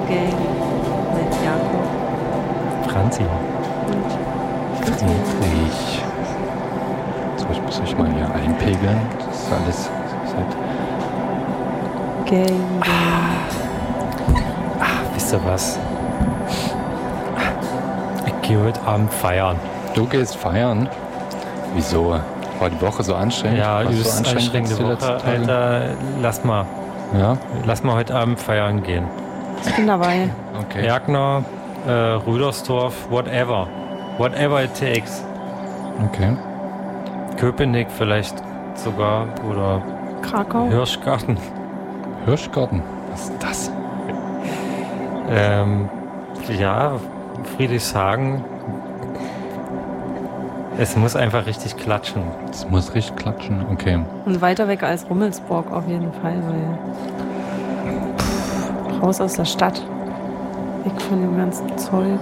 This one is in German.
Gang mit Jakob. Franzi. Und Friedrich. So, ich muss mich mal hier einpegeln. Das ist alles seit... Gang. Wisst ihr was? Ich gehe heute Abend feiern. Du gehst feiern? Wieso? War die Woche so anstrengend? Ja, Warst du übelst anstrengende die letzten Woche. Tage? Alter, lass mal heute Abend feiern gehen. Ich bin dabei. Okay. Erkner, Rüdersdorf, whatever. Whatever it takes. Okay. Köpenick vielleicht sogar oder Krakau. Hirschgarten. Hirschgarten? Was ist das? Ja, Friedrichshagen. Es muss einfach richtig klatschen. Das muss richtig klatschen. Okay. Und weiter weg als Rummelsburg auf jeden Fall, weil raus aus der Stadt. Weg von dem ganzen Zeug.